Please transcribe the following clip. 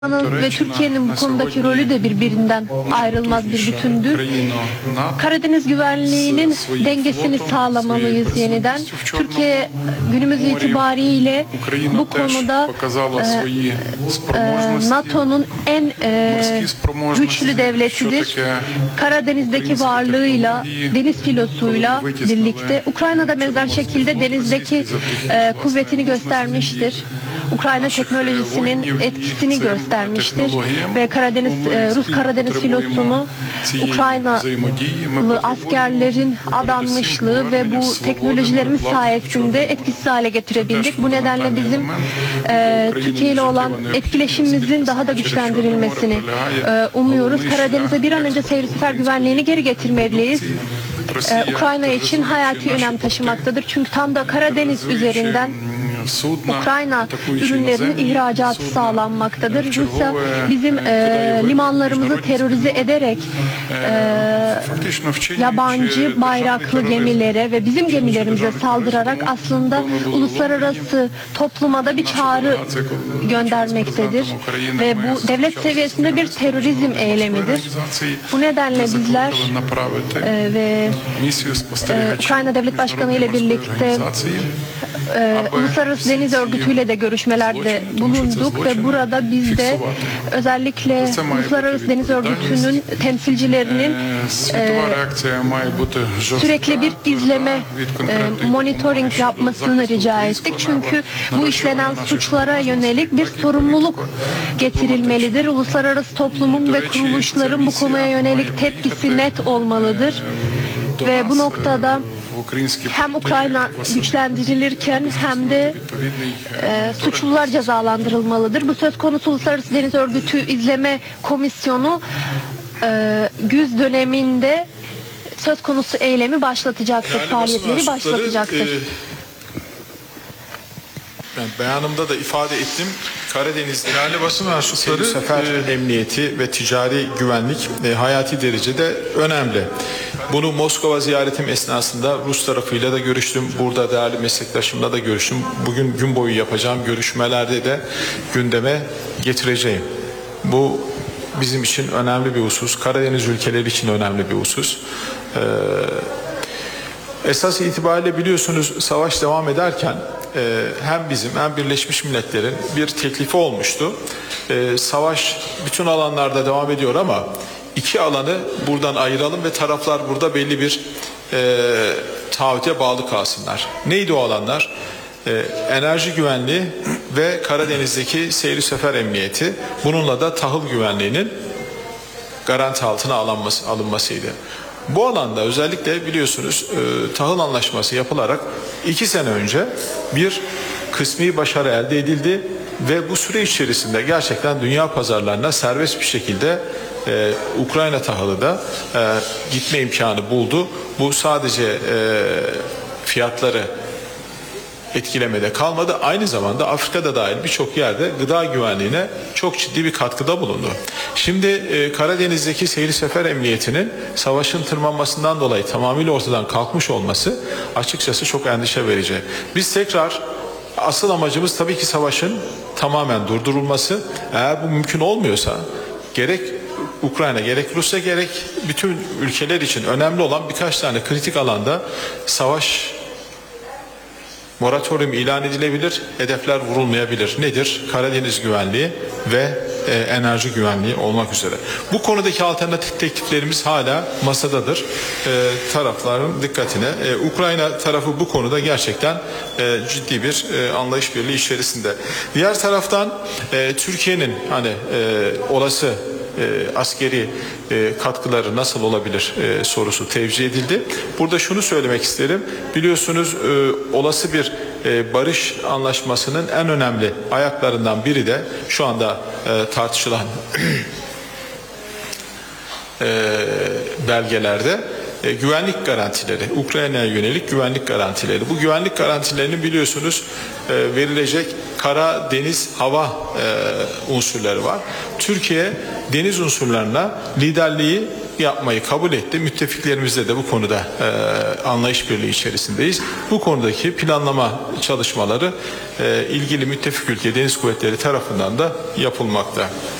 Ve Türkiye'nin bu konudaki rolü de birbirinden ayrılmaz bir bütündür. Karadeniz güvenliğinin dengesini sağlamalıyız yeniden. Türkiye günümüz itibariyle bu konuda NATO'nun en güçlü devletidir. Karadeniz'deki varlığıyla, deniz filosuyla birlikte Ukrayna'da benzer şekilde denizdeki kuvvetini göstermiştir. Ukrayna teknolojisinin etkisini göstermiştir ve Rus Karadeniz filosunu Ukraynalı askerlerin adanmışlığı ve bu teknolojilerimiz sayesinde etkisiz hale getirebildik. Bu nedenle bizim Türkiye ile olan etkileşimimizin daha da güçlendirilmesini umuyoruz. Karadeniz'e bir an önce seyir sefer güvenliğini geri getirmeliyiz. Ukrayna için hayati önem taşımaktadır. Çünkü tam da Karadeniz üzerinden Ukrayna ürünlerinin ihracatı sağlanmaktadır. Rusya bizim limanlarımızı terörize ederek yabancı bayraklı gemilere ve bizim gemilerimize saldırarak aslında uluslararası topluma da bir çağrı göndermektedir. Ve bu devlet seviyesinde bir terörizm eylemidir. Bu nedenle bizler ve Ukrayna Devlet Başkanı ile birlikte Uluslararası Deniz Örgütü ile de görüşmelerde bulunduk ve burada biz de özellikle Uluslararası Deniz Örgütü'nün temsilcilerinin sürekli bir izleme, monitoring yapmasını rica ettik. Çünkü bu işlenen suçlara yönelik bir sorumluluk getirilmelidir. Uluslararası toplumun ve kuruluşların bu konuya yönelik tepkisi net olmalıdır. Ve bu noktada hem Ukrayna güçlendirilirken hem de suçlular cezalandırılmalıdır. Bu söz konusu Uluslararası Deniz Örgütü İzleme Komisyonu güz döneminde söz konusu eylemi başlatacaktır, faaliyetleri başlatacaktır. Ben beyanımda da ifade ettim. Karadeniz'de seyir sefer emniyeti ve ticari güvenlik hayati derecede önemli. Bunu Moskova ziyaretim esnasında Rus tarafıyla da görüştüm. Burada değerli meslektaşımla da görüştüm. Bugün gün boyu yapacağım görüşmelerde de gündeme getireceğim. Bu bizim için önemli bir husus. Karadeniz ülkeleri için önemli bir husus. Esas itibariyle biliyorsunuz savaş devam ederken hem bizim hem Birleşmiş Milletler'in bir teklifi olmuştu. Savaş bütün alanlarda devam ediyor ama iki alanı buradan ayıralım ve taraflar burada belli bir taahhüte bağlı kalsınlar. Neydi o alanlar? Enerji güvenliği ve Karadeniz'deki seyri sefer emniyeti, bununla da tahıl güvenliğinin garanti altına alınmasıydı. Bu alanda özellikle biliyorsunuz tahıl anlaşması yapılarak 2 sene önce bir kısmi başarı elde edildi ve bu süre içerisinde gerçekten dünya pazarlarına serbest bir şekilde Ukrayna tahılı da gitme imkanı buldu. Bu sadece fiyatları etkilemede kalmadı. Aynı zamanda Afrika'da dahil birçok yerde gıda güvenliğine çok ciddi bir katkıda bulundu. Şimdi Karadeniz'deki seyir sefer emniyetinin savaşın tırmanmasından dolayı tamamıyla ortadan kalkmış olması açıkçası çok endişe verici. Biz tekrar asıl amacımız tabii ki savaşın tamamen durdurulması. Eğer bu mümkün olmuyorsa gerek Ukrayna gerek Rusya gerek bütün ülkeler için önemli olan birkaç tane kritik alanda savaş moratorium ilan edilebilir, hedefler vurulmayabilir. Nedir? Karadeniz güvenliği ve enerji güvenliği olmak üzere. Bu konudaki alternatif tekliflerimiz hala masadadır. Tarafların dikkatine. Ukrayna tarafı bu konuda gerçekten ciddi bir anlayış birliği içerisinde. Diğer taraftan Türkiye'nin olası askeri katkıları nasıl olabilir sorusu tevcih edildi. Burada şunu söylemek isterim. Biliyorsunuz olası bir barış anlaşmasının en önemli ayaklarından biri de şu anda tartışılan belgelerde güvenlik garantileri, Ukrayna'ya yönelik güvenlik garantileri. Bu güvenlik garantilerinin biliyorsunuz verilecek kara, deniz, hava unsurları var. Türkiye deniz unsurlarına liderliği yapmayı kabul etti. Müttefiklerimizle de bu konuda anlayış birliği içerisindeyiz. Bu konudaki planlama çalışmaları ilgili müttefik ülke deniz kuvvetleri tarafından da yapılmakta.